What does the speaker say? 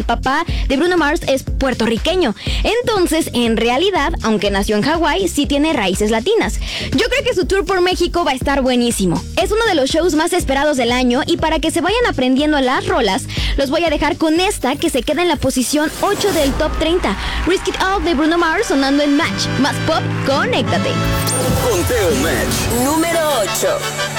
papá de Bruno Mars es puertorriqueño. Entonces, en realidad, aunque nació en Hawái, sí tiene raíces latinas. Yo creo que su tour por México va a estar buenísimo. Es uno de los shows más esperados del año y para que se vayan aprendiendo las rolas, los voy a dejar con esta que se queda en la posición 8 del Top 30. Risk It All de Bruno Mars sonando en Match. Más pop, conéctate. Conteo Match. Número 8.